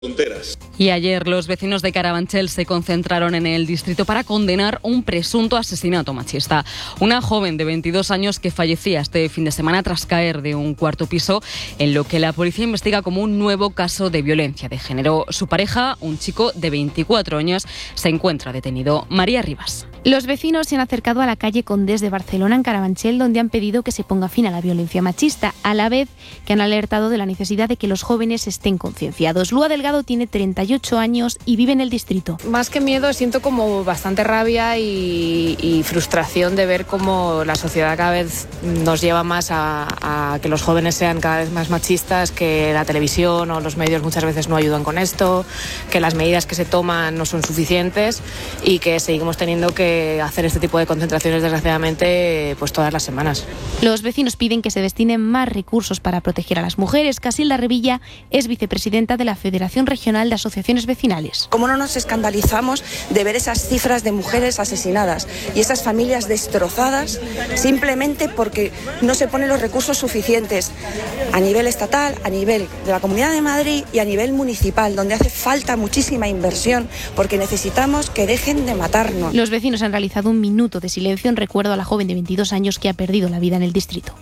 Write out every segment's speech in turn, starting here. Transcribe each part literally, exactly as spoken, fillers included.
Fronteras. Y ayer los vecinos de Carabanchel se concentraron en el distrito para condenar un presunto asesinato machista. Una joven de veintidós años que fallecía este fin de semana tras caer de un cuarto piso, en lo que la policía investiga como un nuevo caso de violencia de género. Su pareja, un chico de veinticuatro años, se encuentra detenido. María Rivas. Los vecinos se han acercado a la calle Condés de Barcelona, en Carabanchel, donde han pedido que se ponga fin a la violencia machista, a la vez que han alertado de la necesidad de que los jóvenes estén concienciados. Lua Delgado tiene treinta y ocho años y vive en el distrito. Más que miedo, siento como bastante rabia y, y frustración de ver cómo la sociedad cada vez nos lleva más a, a que los jóvenes sean cada vez más machistas, que la televisión o los medios muchas veces no ayudan con esto, que las medidas que se toman no son suficientes y que seguimos teniendo que hacer este tipo de concentraciones, desgraciadamente, pues todas las semanas. Los vecinos piden que se destinen más recursos para proteger a las mujeres. Casilda Revilla es vicepresidenta de la Federación Regional de Asociaciones Vecinales. ¿Cómo no nos escandalizamos de ver esas cifras de mujeres asesinadas y esas familias destrozadas simplemente porque no se ponen los recursos suficientes a nivel estatal, a nivel de la Comunidad de Madrid y a nivel municipal, donde hace falta muchísima inversión porque necesitamos que dejen de matarnos? Los vecinos han realizado un minuto de silencio en recuerdo a la joven de veintidós años que ha perdido la vida en el distrito.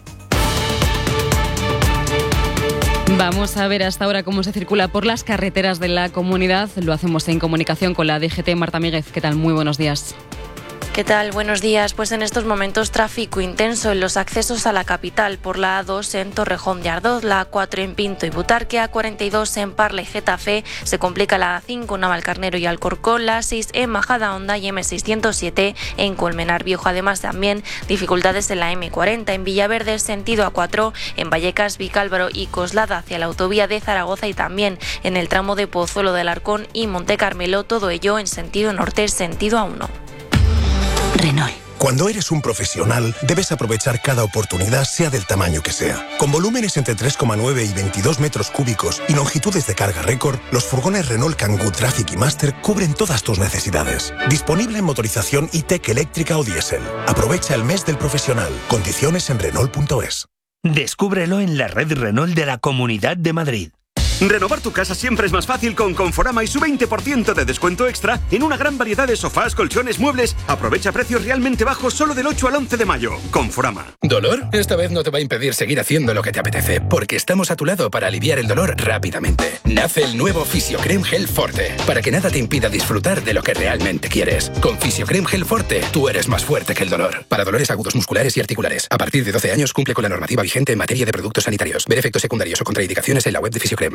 Vamos a ver hasta ahora cómo se circula por las carreteras de la comunidad. Lo hacemos en comunicación con la D G T. Marta Míguez, ¿qué tal? Muy buenos días. ¿Qué tal? Buenos días. Pues en estos momentos tráfico intenso en los accesos a la capital por la A dos en Torrejón de Ardoz, la A cuatro en Pinto y Butarque, A cuarenta y dos en Parla y Getafe, se complica la A cinco en Navalcarnero y Alcorcón, la A seis en Majadahonda y M seiscientos siete en Colmenar Viejo. Además también dificultades en la M cuarenta en Villaverde, sentido A cuatro, en Vallecas, Vicálvaro y Coslada hacia la autovía de Zaragoza y también en el tramo de Pozuelo del Arcón y Monte Carmelo, todo ello en sentido norte, sentido A uno. Renault. Cuando eres un profesional, debes aprovechar cada oportunidad, sea del tamaño que sea. Con volúmenes entre tres coma nueve y veintidós metros cúbicos y longitudes de carga récord, los furgones Renault Kangoo Traffic y Master cubren todas tus necesidades. Disponible en motorización E-Tech eléctrica o diésel. Aprovecha el mes del profesional. Condiciones en Renault punto es. Descúbrelo en la red Renault de la Comunidad de Madrid. Renovar tu casa siempre es más fácil con Conforama y su veinte por ciento de descuento extra en una gran variedad de sofás, colchones, muebles. Aprovecha precios realmente bajos solo del ocho al once de mayo. Conforama. ¿Dolor? Esta vez no te va a impedir seguir haciendo lo que te apetece, porque estamos a tu lado para aliviar el dolor rápidamente. Nace el nuevo Fisiocrem Gel Forte, para que nada te impida disfrutar de lo que realmente quieres. Con Fisiocrem Gel Forte, tú eres más fuerte que el dolor. Para dolores agudos musculares y articulares. A partir de doce años cumple con la normativa vigente en materia de productos sanitarios. Ver efectos secundarios o contraindicaciones en la web de Fisiocrem.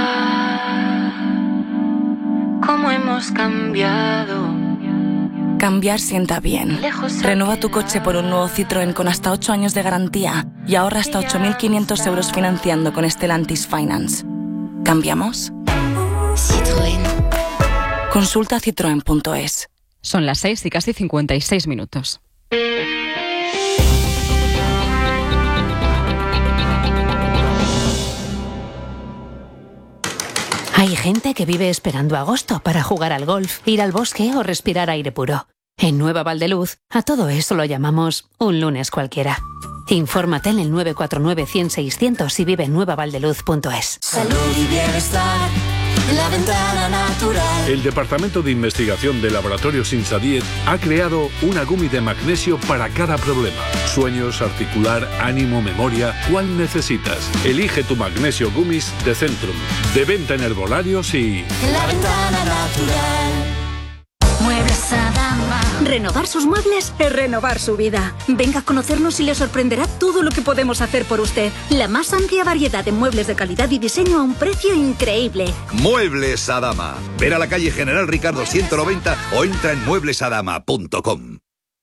¿Cómo hemos cambiado? Cambiar sienta bien. Renueva tu coche por un nuevo Citroën con hasta ocho años de garantía y ahorra hasta ocho mil quinientos euros financiando con Stellantis Finance. ¿Cambiamos? Citroën. Consulta citroen punto es. Son las seis y casi cincuenta y seis minutos. Hay gente que vive esperando agosto para jugar al golf, ir al bosque o respirar aire puro. En Nueva Valdeluz, a todo eso lo llamamos un lunes cualquiera. Infórmate en el nueve cuatro nueve, cien, seiscientos y vive en nueva valdeluz punto es. Salud y bienestar en la ventana natural. El Departamento de Investigación de Laboratorios Insadiet ha creado una gummy de magnesio para cada problema. Sueños, articular, ánimo, memoria. ¿Cuál necesitas? Elige tu magnesio gummies de Centrum. De venta en herbolarios y... En la ventana natural. Muebles Adama. Renovar sus muebles es renovar su vida. Venga a conocernos y le sorprenderá todo lo que podemos hacer por usted. La más amplia variedad de muebles de calidad y diseño a un precio increíble. Muebles Adama. Ver a la calle General Ricardo ciento noventa o entra en muebles adama punto com.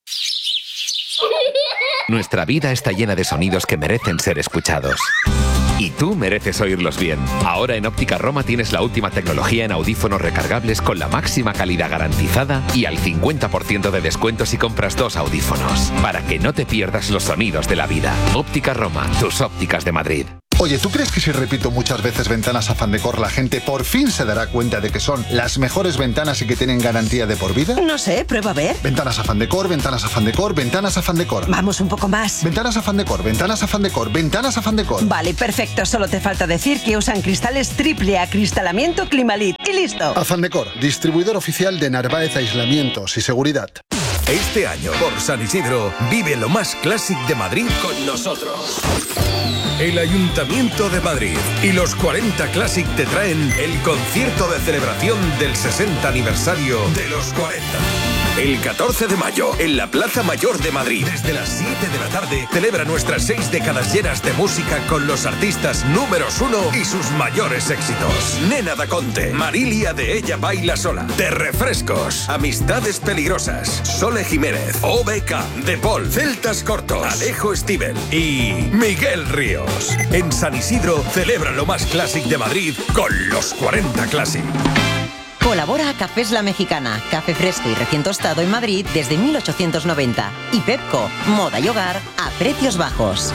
Nuestra vida está llena de sonidos que merecen ser escuchados. Y tú mereces oírlos bien. Ahora en Óptica Roma tienes la última tecnología en audífonos recargables con la máxima calidad garantizada y al cincuenta por ciento de descuento si compras dos audífonos. Para que no te pierdas los sonidos de la vida. Óptica Roma, tus ópticas de Madrid. Oye, ¿tú crees que si repito muchas veces ventanas Afán Decor, la gente por fin se dará cuenta de que son las mejores ventanas y que tienen garantía de por vida? No sé, prueba a ver. Ventanas Afán Decor, ventanas Afán Decor, ventanas Afán Decor. Vamos un poco más. Ventanas Afán Decor, ventanas Afán Decor, ventanas Afán Decor. Vale, perfecto. Solo te falta decir que usan cristales triple acristalamiento Climalit. Y listo. Afán Decor, distribuidor oficial de Narváez Aislamientos y Seguridad. Este año, por San Isidro, vive lo más clásico de Madrid con nosotros. El Ayuntamiento de Madrid y los cuarenta Classic te traen el concierto de celebración del sesenta aniversario de los cuarenta. El catorce de mayo, en la Plaza Mayor de Madrid, desde las siete de la tarde, celebra nuestras seis décadas llenas de música con los artistas números uno y sus mayores éxitos. Nena da Conte, Marilia de Ella Baila Sola, De Refrescos, Amistades Peligrosas, Sole Jiménez, O B K, De Paul, Celtas Cortos, Alejo Stivel y Miguel Ríos. En San Isidro, celebra lo más clásic de Madrid con los cuarenta Classic. Colabora Cafés La Mexicana, café fresco y recién tostado en Madrid desde mil ochocientos noventa. Y Pepco, moda y hogar a precios bajos.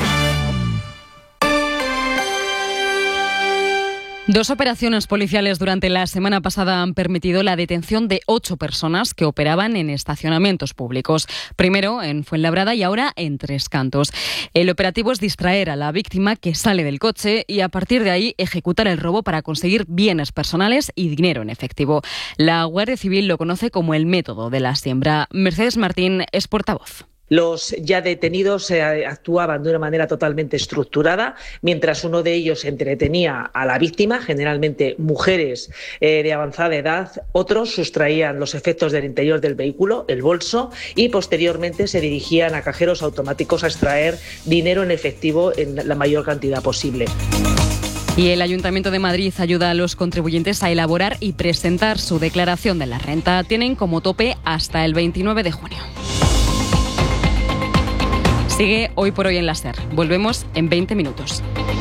Dos operaciones policiales durante la semana pasada han permitido la detención de ocho personas que operaban en estacionamientos públicos. Primero en Fuenlabrada y ahora en Tres Cantos. El operativo es distraer a la víctima que sale del coche y a partir de ahí ejecutar el robo para conseguir bienes personales y dinero en efectivo. La Guardia Civil lo conoce como el método de la siembra. Mercedes Martín es portavoz. Los ya detenidos eh, actuaban de una manera totalmente estructurada, mientras uno de ellos entretenía a la víctima, generalmente mujeres eh, de avanzada edad, otros sustraían los efectos del interior del vehículo, el bolso, y posteriormente se dirigían a cajeros automáticos a extraer dinero en efectivo en la mayor cantidad posible. Y el Ayuntamiento de Madrid ayuda a los contribuyentes a elaborar y presentar su declaración de la renta. Tienen como tope hasta el veintinueve de junio. Sigue Hoy por Hoy en la SER. Volvemos en veinte minutos.